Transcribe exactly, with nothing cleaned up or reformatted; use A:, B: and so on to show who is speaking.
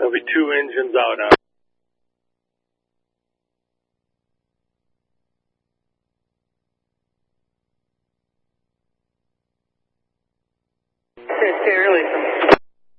A: there'll be two engines out on.
B: It's too early for me.